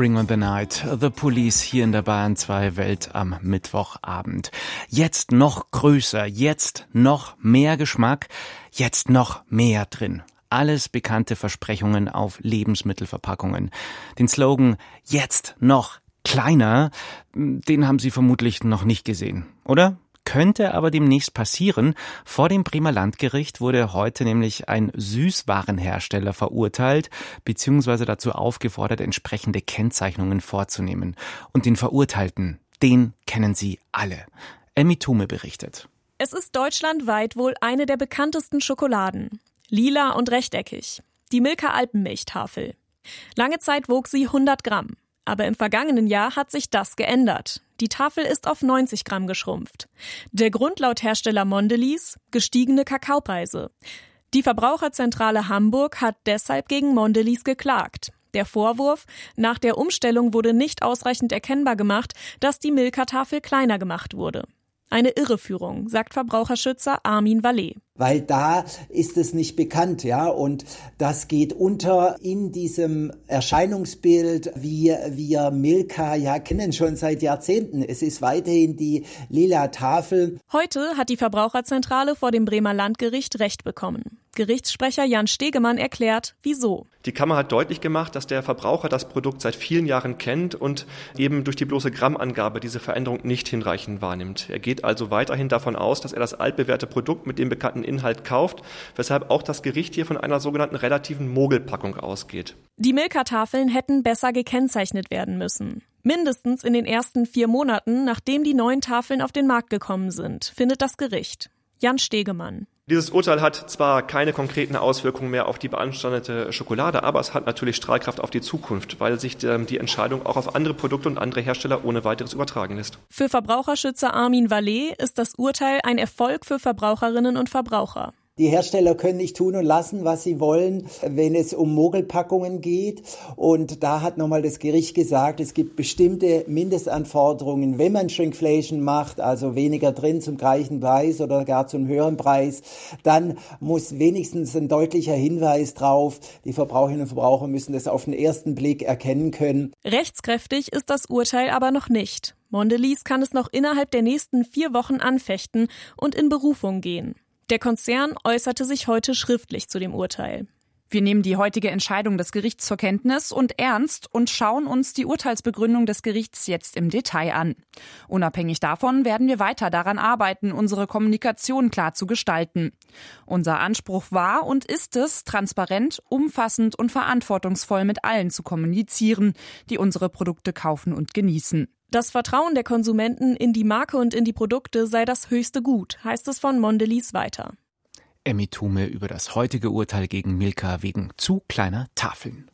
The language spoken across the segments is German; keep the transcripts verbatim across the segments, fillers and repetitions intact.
Bring on the Night, The Police hier in der Bayern zwei Welt am Mittwochabend. Jetzt noch größer, jetzt noch mehr Geschmack, jetzt noch mehr drin. Alles bekannte Versprechungen auf Lebensmittelverpackungen. Den Slogan "Jetzt noch kleiner", den haben Sie vermutlich noch nicht gesehen, oder? Könnte aber demnächst passieren. Vor dem Bremer Landgericht wurde heute nämlich ein Süßwarenhersteller verurteilt bzw. dazu aufgefordert, entsprechende Kennzeichnungen vorzunehmen. Und den Verurteilten, den kennen Sie alle. Emmy Thume berichtet. Es ist deutschlandweit wohl eine der bekanntesten Schokoladen. Lila und rechteckig. Die Milka Alpenmilchtafel. Lange Zeit wog sie hundert Gramm. Aber im vergangenen Jahr hat sich das geändert. Die Tafel ist auf neunzig Gramm geschrumpft. Der Grund laut Hersteller Mondelez: gestiegene Kakaopreise. Die Verbraucherzentrale Hamburg hat deshalb gegen Mondelez geklagt. Der Vorwurf: nach der Umstellung wurde nicht ausreichend erkennbar gemacht, dass die Milka-Tafel kleiner gemacht wurde. Eine Irreführung, sagt Verbraucherschützer Armin Vallet. Weil da ist es nicht bekannt, ja, und das geht unter in diesem Erscheinungsbild, wie wir Milka ja kennen schon seit Jahrzehnten. Es ist weiterhin die lila Tafel. Heute hat die Verbraucherzentrale vor dem Bremer Landgericht Recht bekommen. Gerichtssprecher Jan Stegemann erklärt, wieso. Die Kammer hat deutlich gemacht, dass der Verbraucher das Produkt seit vielen Jahren kennt und eben durch die bloße Grammangabe diese Veränderung nicht hinreichend wahrnimmt. Er geht also weiterhin davon aus, dass er das altbewährte Produkt mit dem bekannten Inhalt kauft, weshalb auch das Gericht hier von einer sogenannten relativen Mogelpackung ausgeht. Die Milka-Tafeln hätten besser gekennzeichnet werden müssen. Mindestens in den ersten vier Monaten, nachdem die neuen Tafeln auf den Markt gekommen sind, findet das Gericht. Jan Stegemann. Dieses Urteil hat zwar keine konkreten Auswirkungen mehr auf die beanstandete Schokolade, aber es hat natürlich Strahlkraft auf die Zukunft, weil sich die Entscheidung auch auf andere Produkte und andere Hersteller ohne weiteres übertragen lässt. Für Verbraucherschützer Armin Vallet ist das Urteil ein Erfolg für Verbraucherinnen und Verbraucher. Die Hersteller können nicht tun und lassen, was sie wollen, wenn es um Mogelpackungen geht. Und da hat nochmal das Gericht gesagt, es gibt bestimmte Mindestanforderungen, wenn man Shrinkflation macht, also weniger drin zum gleichen Preis oder gar zum höheren Preis, dann muss wenigstens ein deutlicher Hinweis drauf. Die Verbraucherinnen und Verbraucher müssen das auf den ersten Blick erkennen können. Rechtskräftig ist das Urteil aber noch nicht. Mondelez kann es noch innerhalb der nächsten vier Wochen anfechten und in Berufung gehen. Der Konzern äußerte sich heute schriftlich zu dem Urteil. Wir nehmen die heutige Entscheidung des Gerichts zur Kenntnis und ernst und schauen uns die Urteilsbegründung des Gerichts jetzt im Detail an. Unabhängig davon werden wir weiter daran arbeiten, unsere Kommunikation klar zu gestalten. Unser Anspruch war und ist es, transparent, umfassend und verantwortungsvoll mit allen zu kommunizieren, die unsere Produkte kaufen und genießen. Das Vertrauen der Konsumenten in die Marke und in die Produkte sei das höchste Gut, heißt es von Mondelez weiter. Emmy Thume über das heutige Urteil gegen Milka wegen zu kleiner Tafeln.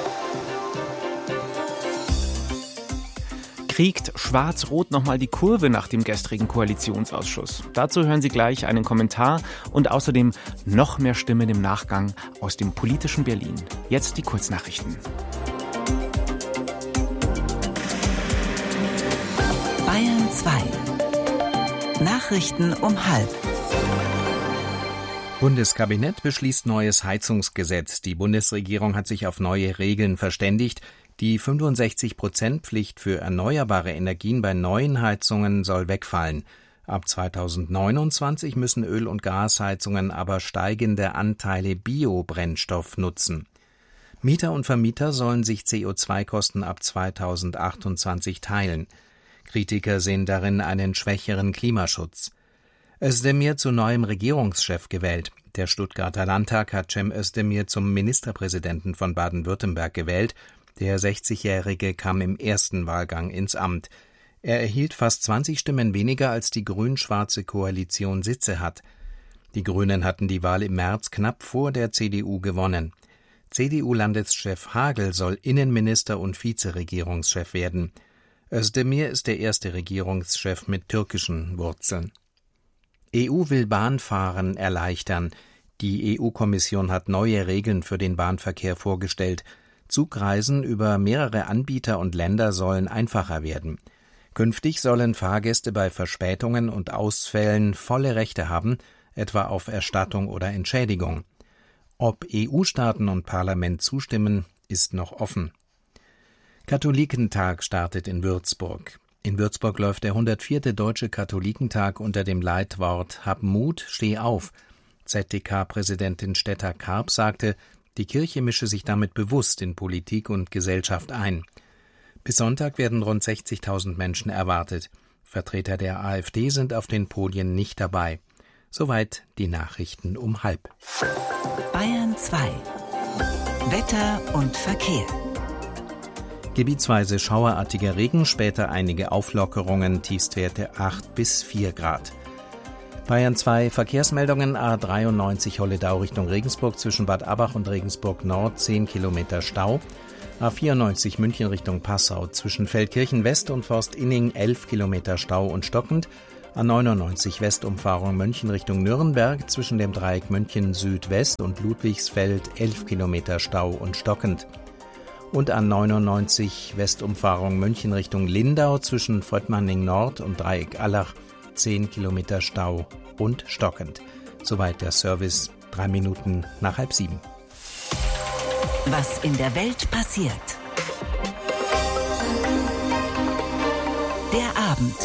Kriegt Schwarz-Rot nochmal die Kurve nach dem gestrigen Koalitionsausschuss? Dazu hören Sie gleich einen Kommentar und außerdem noch mehr Stimmen im Nachgang aus dem politischen Berlin. Jetzt die Kurznachrichten. Bayern zwei. Nachrichten um halb. Bundeskabinett beschließt neues Heizungsgesetz. Die Bundesregierung hat sich auf neue Regeln verständigt. Die fünfundsechzig Prozent Pflicht für erneuerbare Energien bei neuen Heizungen soll wegfallen. Ab zweitausendneunundzwanzig müssen Öl- und Gasheizungen aber steigende Anteile Biobrennstoff nutzen. Mieter und Vermieter sollen sich C O zwei Kosten ab zweitausendachtundzwanzig teilen. Kritiker sehen darin einen schwächeren Klimaschutz. Özdemir zu neuem Regierungschef gewählt. Der Stuttgarter Landtag hat Cem Özdemir zum Ministerpräsidenten von Baden-Württemberg gewählt. Der sechzigjährige kam im ersten Wahlgang ins Amt. Er erhielt fast zwanzig Stimmen weniger, als die grün-schwarze Koalition Sitze hat. Die Grünen hatten die Wahl im März knapp vor der C D U gewonnen. C D U-Landeschef Hagel soll Innenminister und Vizeregierungschef werden. Özdemir ist der erste Regierungschef mit türkischen Wurzeln. E U will Bahnfahren erleichtern. Die E U-Kommission hat neue Regeln für den Bahnverkehr vorgestellt. Zugreisen über mehrere Anbieter und Länder sollen einfacher werden. Künftig sollen Fahrgäste bei Verspätungen und Ausfällen volle Rechte haben, etwa auf Erstattung oder Entschädigung. Ob E U-Staaten und Parlament zustimmen, ist noch offen. Katholikentag startet in Würzburg. In Würzburg läuft der hundertvierte Deutsche Katholikentag unter dem Leitwort Hab Mut, steh auf. Z D K-Präsidentin Stetter-Karp sagte, die Kirche mische sich damit bewusst in Politik und Gesellschaft ein. Bis Sonntag werden rund sechzigtausend Menschen erwartet. Vertreter der AfD sind auf den Podien nicht dabei. Soweit die Nachrichten um halb. Bayern zwei. Wetter und Verkehr. Gebietsweise schauerartiger Regen, später einige Auflockerungen, Tiefstwerte acht bis vier Grad. Bayern zwei Verkehrsmeldungen. A dreiundneunzig Holledau Richtung Regensburg zwischen Bad Abach und Regensburg Nord zehn Kilometer Stau. A vierundneunzig München Richtung Passau zwischen Feldkirchen West und Forstinning elf Kilometer Stau und stockend. A neunundneunzig Westumfahrung München Richtung Nürnberg zwischen dem Dreieck München Südwest und Ludwigsfeld elf Kilometer Stau und stockend. Und A neunundneunzig Westumfahrung München Richtung Lindau zwischen Fröttmanning Nord und Dreieck Allach zehn Kilometer Stau und stockend. Soweit der Service, drei Minuten nach halb sieben. Was in der Welt passiert. Der Abend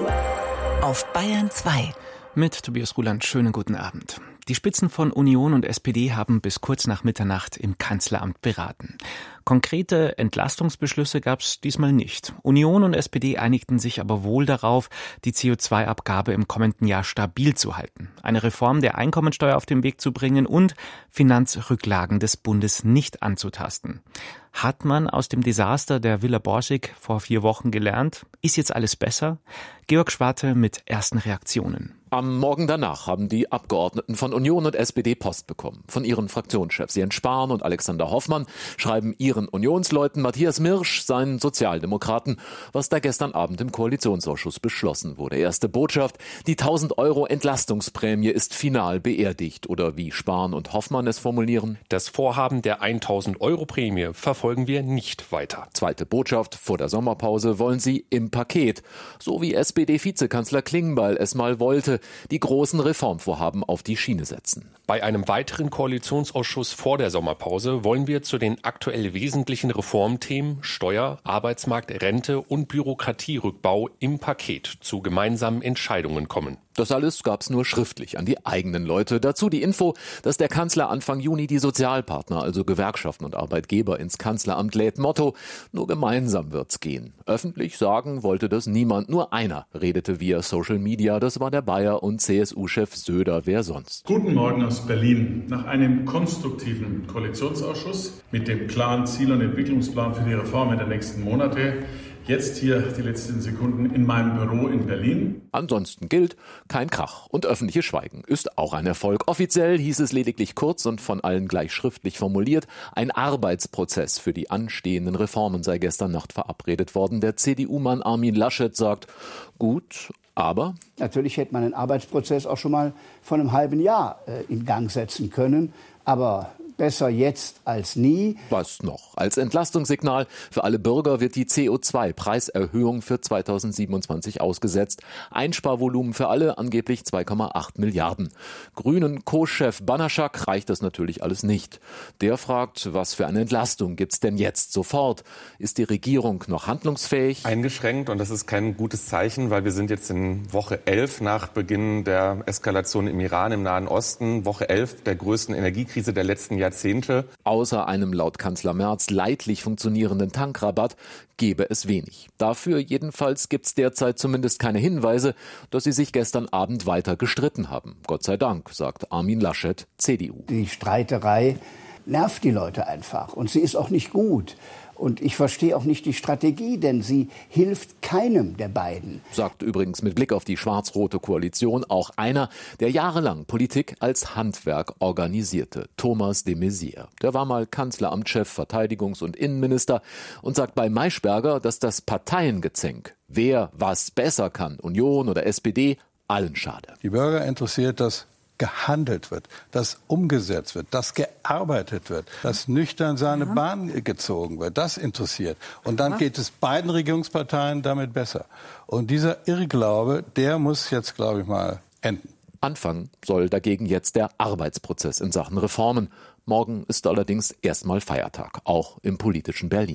auf Bayern zwei. Mit Tobias Ruland, schönen guten Abend. Die Spitzen von Union und S P D haben bis kurz nach Mitternacht im Kanzleramt beraten. Konkrete Entlastungsbeschlüsse gab es diesmal nicht. Union und S P D einigten sich aber wohl darauf, die C O zwei Abgabe im kommenden Jahr stabil zu halten, eine Reform der Einkommensteuer auf den Weg zu bringen und Finanzrücklagen des Bundes nicht anzutasten. Hat man aus dem Desaster der Villa Borsig vor vier Wochen gelernt? Ist jetzt alles besser? Georg Schwarte mit ersten Reaktionen. Am Morgen danach haben die Abgeordneten von Union und S P D Post bekommen. Von ihren Fraktionschefs Jens Spahn und Alexander Hoffmann schreiben ihren Unionsleuten Matthias Mirsch, seinen Sozialdemokraten, was da gestern Abend im Koalitionsausschuss beschlossen wurde. Erste Botschaft, die tausend Euro Entlastungsprämie ist final beerdigt. Oder wie Spahn und Hoffmann es formulieren: Das Vorhaben der tausend Euro Prämie verfolgen wir nicht weiter. Zweite Botschaft, vor der Sommerpause wollen sie im Paket, so wie S P D-Vizekanzler Klingbeil es mal wollte, die großen Reformvorhaben auf die Schiene setzen. Bei einem weiteren Koalitionsausschuss vor der Sommerpause wollen wir zu den aktuell wesentlichen Reformthemen Steuer, Arbeitsmarkt, Rente und Bürokratierückbau im Paket zu gemeinsamen Entscheidungen kommen. Das alles gab's nur schriftlich an die eigenen Leute. Dazu die Info, dass der Kanzler Anfang Juni die Sozialpartner, also Gewerkschaften und Arbeitgeber, ins Kanzleramt lädt. Motto: Nur gemeinsam wird's gehen. Öffentlich sagen wollte das niemand. Nur einer redete via Social Media. Das war der Bayer- und C S U-Chef Söder. Wer sonst? Guten Morgen aus Berlin. Nach einem konstruktiven Koalitionsausschuss mit dem klaren Ziel- und Entwicklungsplan für die Reformen der nächsten Monate jetzt hier die letzten Sekunden in meinem Büro in Berlin. Ansonsten gilt kein Krach und öffentliches Schweigen ist auch ein Erfolg. Offiziell hieß es lediglich kurz und von allen gleich schriftlich formuliert: Ein Arbeitsprozess für die anstehenden Reformen sei gestern Nacht verabredet worden. Der C D U-Mann Armin Laschet sagt: Gut, aber natürlich hätte man einen Arbeitsprozess auch schon mal vor einem halben Jahr äh, in Gang setzen können. Aber besser jetzt als nie. Was noch? Als Entlastungssignal für alle Bürger wird die C O zwei Preiserhöhung für zweitausendsiebenundzwanzig ausgesetzt. Einsparvolumen für alle angeblich zwei Komma acht Milliarden. Grünen Co-Chef Banaschak reicht das natürlich alles nicht. Der fragt, was für eine Entlastung gibt's denn jetzt sofort? Ist die Regierung noch handlungsfähig? Eingeschränkt, und das ist kein gutes Zeichen, weil wir sind jetzt in Woche elf nach Beginn der Eskalation im Iran, im Nahen Osten. Woche elf der größten Energiekrise der letzten Jahrzehnte. Außer einem laut Kanzler Merz leidlich funktionierenden Tankrabatt gäbe es wenig. Dafür jedenfalls gibt es derzeit zumindest keine Hinweise, dass sie sich gestern Abend weiter gestritten haben. Gott sei Dank, sagt Armin Laschet, C D U. Die Streiterei nervt die Leute einfach und sie ist auch nicht gut. Und ich verstehe auch nicht die Strategie, denn sie hilft keinem der beiden. Sagt übrigens mit Blick auf die schwarz-rote Koalition auch einer, der jahrelang Politik als Handwerk organisierte, Thomas de Maizière. Der war mal Kanzleramtschef, Verteidigungs- und Innenminister und sagt bei Maischberger, dass das Parteiengezänk, wer was besser kann, Union oder S P D, allen schade. Die Bürger interessiert das gehandelt wird, dass umgesetzt wird, dass gearbeitet wird, dass nüchtern seine ja. Bahn gezogen wird. Das interessiert. Und dann ja. geht es beiden Regierungsparteien damit besser. Und dieser Irrglaube, der muss jetzt, glaube ich mal, enden. Anfangen soll dagegen jetzt der Arbeitsprozess in Sachen Reformen. Morgen ist allerdings erstmal Feiertag, auch im politischen Berlin.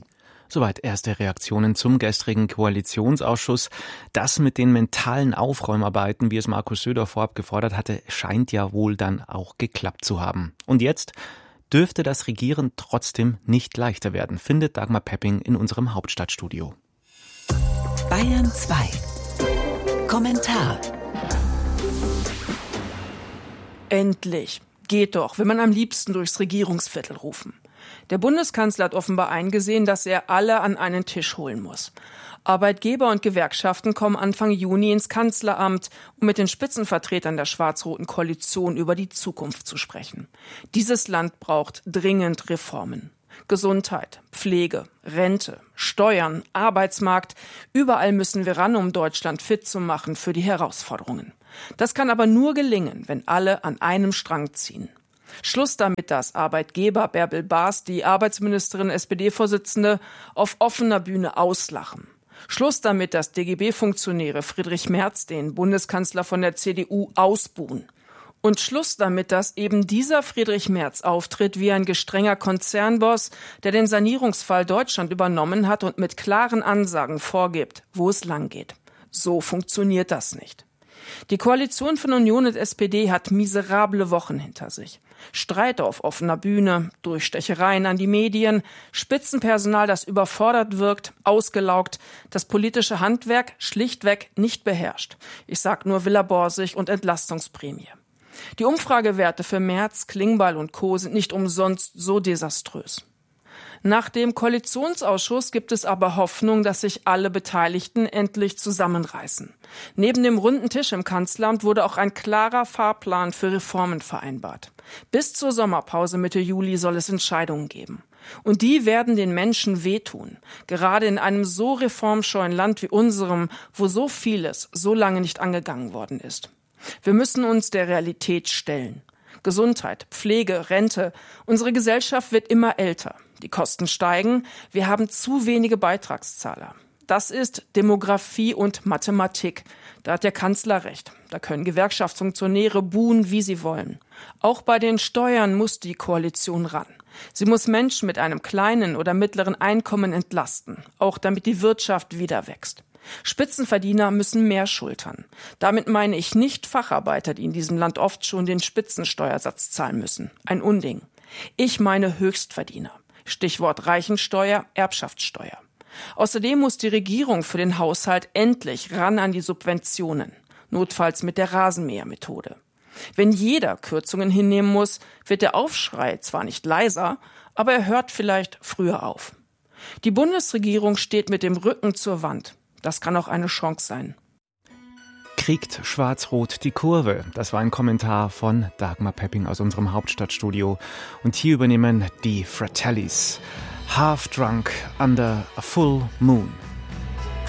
Soweit erste Reaktionen zum gestrigen Koalitionsausschuss. Das mit den mentalen Aufräumarbeiten, wie es Markus Söder vorab gefordert hatte, scheint ja wohl dann auch geklappt zu haben. Und jetzt dürfte das Regieren trotzdem nicht leichter werden, findet Dagmar Pepping in unserem Hauptstadtstudio. Bayern zwei. Kommentar. Endlich. Geht doch, will man am liebsten durchs Regierungsviertel rufen. Der Bundeskanzler hat offenbar eingesehen, dass er alle an einen Tisch holen muss. Arbeitgeber und Gewerkschaften kommen Anfang Juni ins Kanzleramt, um mit den Spitzenvertretern der schwarz-roten Koalition über die Zukunft zu sprechen. Dieses Land braucht dringend Reformen. Gesundheit, Pflege, Rente, Steuern, Arbeitsmarkt. Überall müssen wir ran, um Deutschland fit zu machen für die Herausforderungen. Das kann aber nur gelingen, wenn alle an einem Strang ziehen. Schluss damit, dass Arbeitgeber Bärbel Baas, die Arbeitsministerin S P D-Vorsitzende, auf offener Bühne auslachen. Schluss damit, dass D G B-Funktionäre Friedrich Merz, den Bundeskanzler von der C D U, ausbuhen. Und Schluss damit, dass eben dieser Friedrich Merz auftritt wie ein gestrenger Konzernboss, der den Sanierungsfall Deutschland übernommen hat und mit klaren Ansagen vorgibt, wo es langgeht. So funktioniert das nicht. Die Koalition von Union und S P D hat miserable Wochen hinter sich. Streit auf offener Bühne, Durchstechereien an die Medien, Spitzenpersonal, das überfordert wirkt, ausgelaugt, das politische Handwerk schlichtweg nicht beherrscht. Ich sag nur Villa Borsig und Entlastungsprämie. Die Umfragewerte für Merz, Klingbeil und Co. sind nicht umsonst so desaströs. Nach dem Koalitionsausschuss gibt es aber Hoffnung, dass sich alle Beteiligten endlich zusammenreißen. Neben dem runden Tisch im Kanzleramt wurde auch ein klarer Fahrplan für Reformen vereinbart. Bis zur Sommerpause Mitte Juli soll es Entscheidungen geben. Und die werden den Menschen wehtun. Gerade in einem so reformscheuen Land wie unserem, wo so vieles so lange nicht angegangen worden ist. Wir müssen uns der Realität stellen. Gesundheit, Pflege, Rente. Unsere Gesellschaft wird immer älter. Die Kosten steigen. Wir haben zu wenige Beitragszahler. Das ist Demografie und Mathematik. Da hat der Kanzler recht. Da können Gewerkschaftsfunktionäre buhen, wie sie wollen. Auch bei den Steuern muss die Koalition ran. Sie muss Menschen mit einem kleinen oder mittleren Einkommen entlasten, auch damit die Wirtschaft wieder wächst. Spitzenverdiener müssen mehr schultern. Damit meine ich nicht Facharbeiter, die in diesem Land oft schon den Spitzensteuersatz zahlen müssen. Ein Unding. Ich meine Höchstverdiener. Stichwort Reichensteuer, Erbschaftssteuer. Außerdem muss die Regierung für den Haushalt endlich ran an die Subventionen. Notfalls mit der Rasenmähermethode. Wenn jeder Kürzungen hinnehmen muss, wird der Aufschrei zwar nicht leiser, aber er hört vielleicht früher auf. Die Bundesregierung steht mit dem Rücken zur Wand. Das kann auch eine Chance sein. Kriegt Schwarz-Rot die Kurve? Das war ein Kommentar von Dagmar Pepping aus unserem Hauptstadtstudio. Und hier übernehmen die Fratellis. Half Drunk Under a Full Moon.